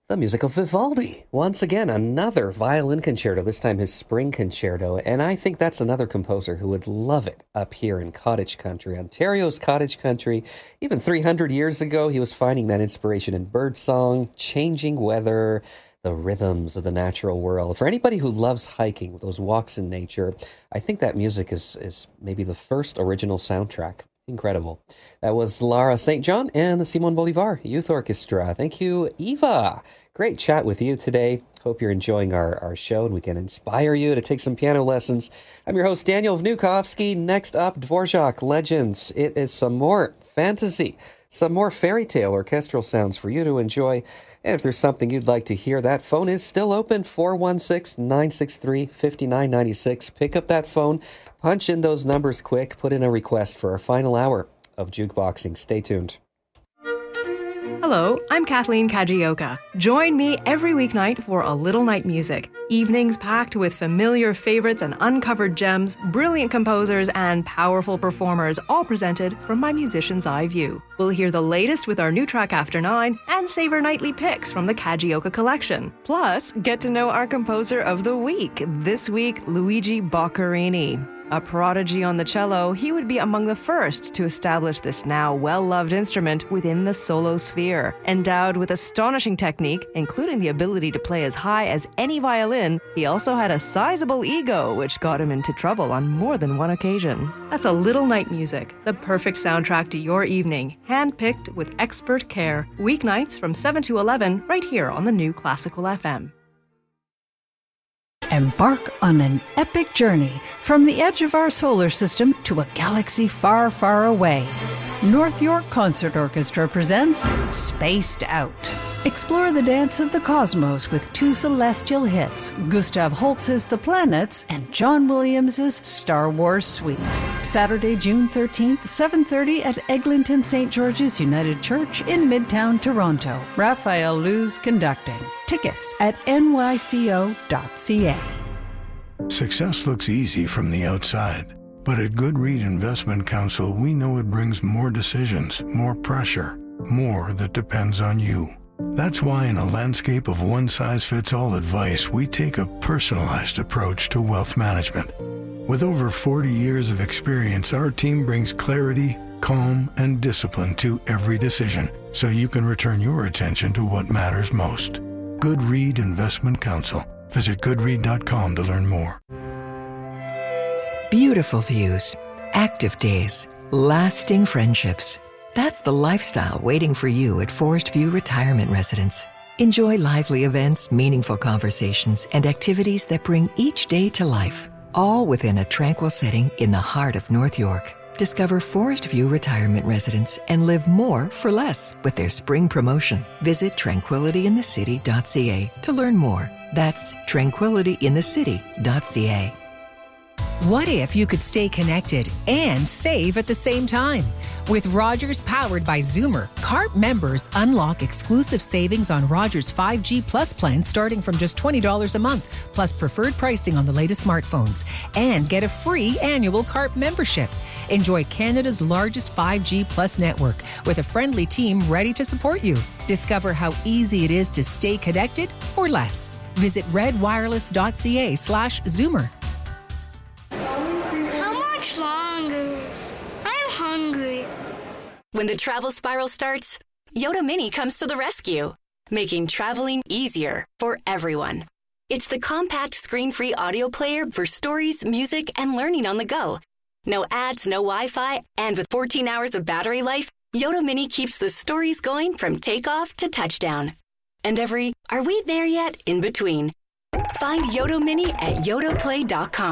The music of Vivaldi. Once again, another violin concerto, this time his spring concerto. And I think that's another composer who would love it up here in cottage country. Ontario's cottage country. Even 300 years ago, he was finding that inspiration in birdsong, changing weather, the rhythms of the natural world. For anybody who loves hiking, those walks in nature, I think that music is maybe the first original soundtrack. Incredible. That was Lara St. John and the Simon Bolivar Youth Orchestra. Thank you, Eva. Great chat with you today. Hope you're enjoying our show and we can inspire you to take some piano lessons. I'm your host, Daniel Vnukovsky. Next up, Dvorak Legends. It is some more fantasy, some more fairy tale orchestral sounds for you to enjoy. And if there's something you'd like to hear, that phone is still open, 416-963-5996. Pick up that phone, punch in those numbers quick, put in a request for our final hour of Jukeboxing. Stay tuned. Hello, I'm Kathleen Kajioka. Join me every weeknight for A Little Night Music. Evenings packed with familiar favorites and uncovered gems, brilliant composers, and powerful performers, all presented from my musician's eye view. We'll hear the latest with our new track After 9 and savor nightly picks from the Kajioka collection. Plus, get to know our composer of the week. This week, Luigi Boccherini. A prodigy on the cello, he would be among the first to establish this now well-loved instrument within the solo sphere. Endowed with astonishing technique, including the ability to play as high as any violin, he also had a sizable ego, which got him into trouble on more than one occasion. That's A Little Night Music, the perfect soundtrack to your evening, hand-picked with expert care. Weeknights from 7 to 11, right here on the new Classical FM. Embark on an epic journey from the edge of our solar system to a galaxy far, far away. North York Concert Orchestra presents Spaced Out. Explore the dance of the cosmos with two celestial hits, Gustav Holst's The Planets and John Williams' Star Wars Suite. Saturday, June 13th, 7:30 at Eglinton St. George's United Church in Midtown Toronto. Raphael Luz conducting. Tickets at nyco.ca. Success looks easy from the outside, but at Goodread Investment Counsel, we know it brings more decisions, more pressure, more that depends on you. That's why in a landscape of one-size-fits-all advice, we take a personalized approach to wealth management. With over 40 years of experience, our team brings clarity, calm, and discipline to every decision, so you can return your attention to what matters most. Goodread Investment Counsel. Visit goodread.com to learn more. Beautiful views, active days, lasting friendships. That's the lifestyle waiting for you at Forest View Retirement Residence. Enjoy lively events, meaningful conversations, and activities that bring each day to life, all within a tranquil setting in the heart of North York. Discover Forest View Retirement Residence and live more for less with their spring promotion. Visit tranquilityinthecity.ca to learn more. That's tranquilityinthecity.ca. What if you could stay connected and save at the same time? With Rogers powered by Zoomer, CARP members unlock exclusive savings on Rogers 5G Plus plans starting from just $20 a month, plus preferred pricing on the latest smartphones, and get a free annual CARP membership. Enjoy Canada's largest 5G Plus network with a friendly team ready to support you. Discover how easy it is to stay connected for less. Visit redwireless.ca/Zoomer. When the travel spiral starts, Yoda Mini comes to the rescue, making traveling easier for everyone. It's the compact screen-free audio player for stories, music, and learning on the go. No ads, no Wi-Fi, and with 14 hours of battery life, Yoda Mini keeps the stories going from takeoff to touchdown. And every "are we there yet?" in between. Find Yoda Mini at yodaplay.com.